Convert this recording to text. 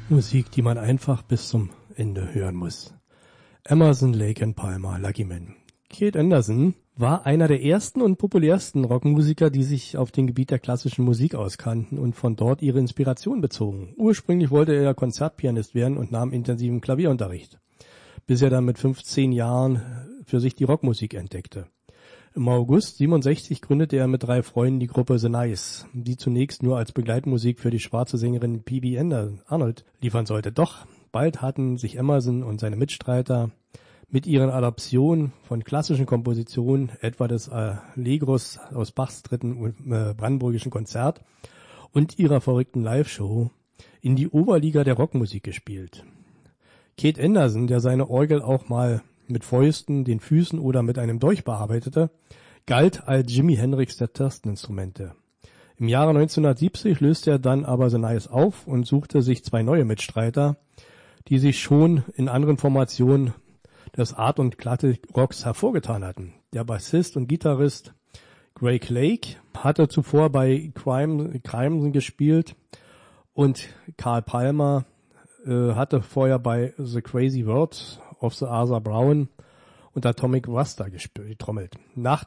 Musik, die man einfach bis zum Ende hören muss. Emerson, Lake and Palmer, Lucky Man. Keith Anderson war einer der ersten und populärsten Rockmusiker, die sich auf dem Gebiet der klassischen Musik auskannten und von dort ihre Inspiration bezogen. Ursprünglich wollte er Konzertpianist werden und nahm intensiven Klavierunterricht, bis er dann mit 15 Jahren für sich die Rockmusik entdeckte. Im August 67 gründete er mit 3 Freunden die Gruppe The Nice, die zunächst nur als Begleitmusik für die schwarze Sängerin P.B. Arnold liefern sollte. Doch bald hatten sich Emerson und seine Mitstreiter mit ihren Adaptionen von klassischen Kompositionen, etwa des Allegros aus Bachs dritten brandenburgischen Konzert und ihrer verrückten Live-Show, in die Oberliga der Rockmusik gespielt. Keith Anderson, der seine Orgel auch mal mit Fäusten, den Füßen oder mit einem Dolch bearbeitete, galt als Jimi Hendrix der Tasteninstrumente. Im Jahre 1970 löste er dann aber The Nice auf und suchte sich 2 neue Mitstreiter, die sich schon in anderen Formationen des Art- und Klassik-Rocks hervorgetan hatten. Der Bassist und Gitarrist Greg Lake hatte zuvor bei Crimson gespielt und Carl Palmer hatte vorher bei The Crazy World of the Arthur Brown und Atomic Buster getrommelt. Nach